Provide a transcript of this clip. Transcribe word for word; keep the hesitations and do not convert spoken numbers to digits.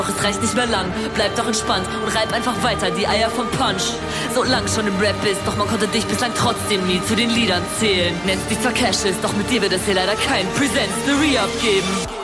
Doch es reicht nicht mehr lang, bleib doch entspannt und reib einfach weiter die Eier vom Punch. So lang schon im Rap bist, doch man konnte dich bislang trotzdem nie zu den Liedern zählen. Nennst dich zwar Cassius, doch mit dir wird es hier leider kein Presents the Re-Up geben.